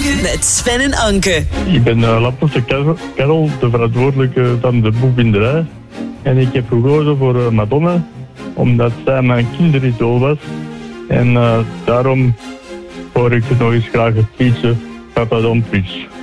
met Sven en Anke. Ik ben Lappelse Karel, de verantwoordelijke van de boekbinderij. En ik heb gekozen voor Madonna, omdat zij mijn kinderidool was. En daarom hoor ik het nog eens graag het liedje Papa Don't Preach.